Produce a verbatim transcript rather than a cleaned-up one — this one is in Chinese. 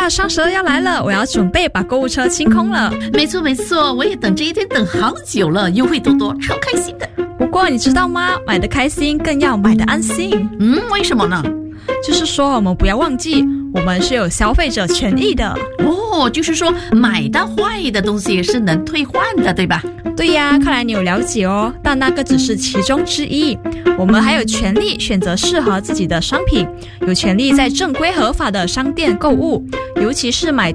哇，双十二要来了，我要准备把购物车清空了。 没错没错，我也等这一天等好久了，优惠多多，超开心的。 不过你知道吗？买得开心更要买得安心。 嗯，为什么呢？ 就是说我们不要忘记，我们是有消费者权益的。 哦，就是说买到坏的东西也是能退换的，对吧？ 对呀，看来你有了解哦，但那个只是其中之一。我们还有权利选择适合自己的商品，有权利在正规合法的商店购物，尤其是买